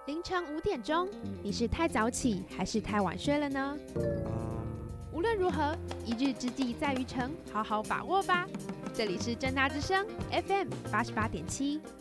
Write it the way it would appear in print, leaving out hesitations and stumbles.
凌晨5点钟，你是太早起还是太晚睡了呢？无论如何，一日之计在于晨，好好把握吧。这里是政大之声 FM 88.7。